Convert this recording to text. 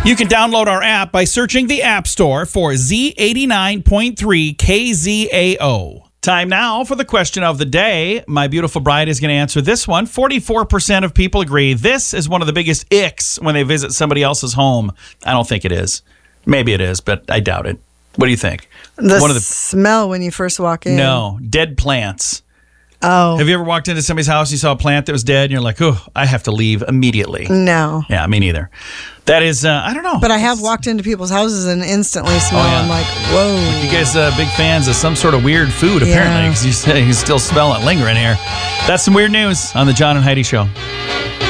You can download our app by searching the App Store for Z89.3 KZAO. Time now for the question of the day. My beautiful bride is going to answer this one. 44% of people agree this is one of the biggest icks when they visit somebody else's home. I don't think it is. Maybe it is, but I doubt it. What do you think? The smell when you first walk in. No, dead plants. Oh. Have you ever walked into somebody's house, you saw a plant that was dead, and you're like, oh, I have to leave immediately? No. Yeah, me neither. That is, I don't know. But I have walked into people's houses and instantly smell. I'm like, whoa. You guys big fans of some sort of weird food, apparently, because you say you still smell it lingering here. That's some weird news on the John and Heidi Show.